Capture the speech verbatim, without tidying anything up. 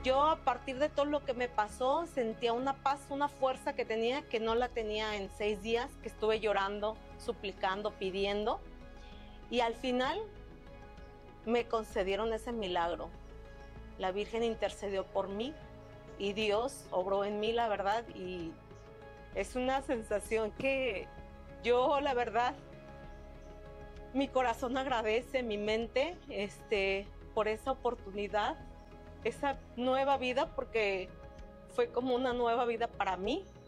Yo a partir de todo lo que me pasó sentía una paz, una fuerza que tenía que no la tenía en seis días, que estuve llorando, suplicando, pidiendo, y al final me concedieron ese milagro. La Virgen intercedió por mí y Dios obró en mí, la verdad, y es una sensación que yo, la verdad, mi corazón agradece, mi mente, este, por esa oportunidad, esa nueva vida, porque fue como una nueva vida para mí.